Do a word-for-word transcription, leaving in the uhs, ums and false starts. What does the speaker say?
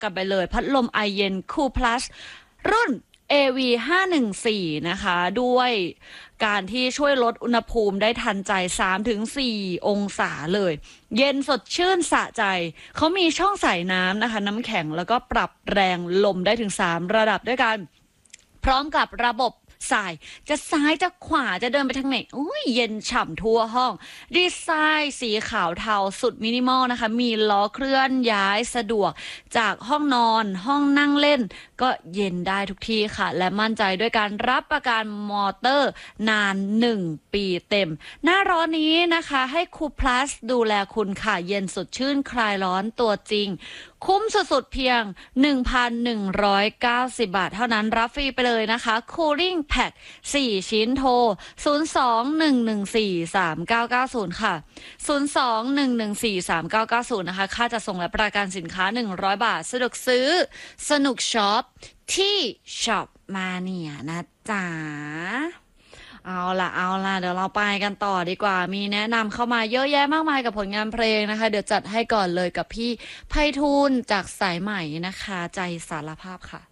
กันไปเลยพัดลมไอเย็นคูลพลัสรุ่น เอ วี ห้าหนึ่งสี่ นะคะด้วยการที่ช่วยลดอุณหภูมิได้ทันใจ สามถึงสี่ องศาเลยเย็นสดชื่นสะใจเขามีช่องใส่น้ำนะคะน้ำแข็งแล้วก็ปรับแรงลมได้ถึงสามระดับด้วยกันพร้อมกับระบบสายจะซ้ายจะขวาจะเดินไปทางไหนอุ้ยเย็นฉ่ำทั่วห้องดีไซน์สีขาวเทาสุดมินิมอลนะคะมีล้อเคลื่อนย้ายสะดวกจากห้องนอนห้องนั่งเล่นก็เย็นได้ทุกที่ค่ะและมั่นใจด้วยการรับประกันมอเตอร์นานหนึ่งปีเต็มหน้าร้อนนี้นะคะให้คูพลัสดูแลคุณค่ะเย็นสดชื่นคลายร้อนตัวจริงคุ้มสุดๆเพียง หนึ่งพันหนึ่งร้อยเก้าสิบ บาทเท่านั้นรับฟรีไปเลยนะคะ Cooling Pack สี่ ชิ้นโทร ศูนย์ สอง หนึ่ง หนึ่ง สี่ สาม เก้า เก้า ศูนย์ ค่ะ ศูนย์ สอง หนึ่ง หนึ่ง สี่ สาม เก้า เก้า ศูนย์ นะคะค่าจัดส่งและประกันสินค้าหนึ่งร้อยบาทสะดวกซื้อสนุกช็อปที่ช็อปมาเนี่ยนะจ๊ะเอาล่ะเอาล่ะเดี๋ยวเราไปกันต่อดีกว่ามีแนะนำเข้ามาเยอะแยะมากมายกับผลงานเพลงนะคะเดี๋ยวจัดให้ก่อนเลยกับพี่ไพฑูรย์จากสายใหม่นะคะใจสารภาพค่ะ